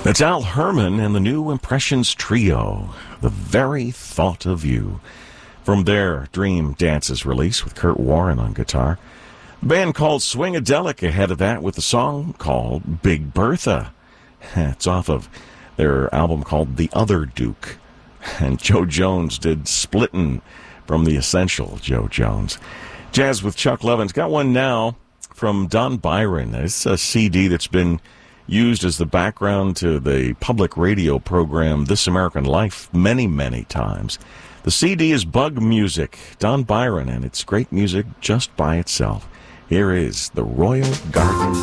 That's Al Herman and the New Impressions Trio, The Very Thought of You. From their Dream Dances release with Kurt Warren on guitar. A band called Swingadelic ahead of that with a song called Big Bertha. It's off of their album called The Other Duke. And Joe Jones did Splittin' from the Essential Joe Jones. Jazz with Chuck Levin's got one now from Don Byron. It's a CD that's been used as the background to the public radio program This American Life many, many times. The CD is Bug Music, Don Byron, and it's great music just by itself. Here is The Royal Garden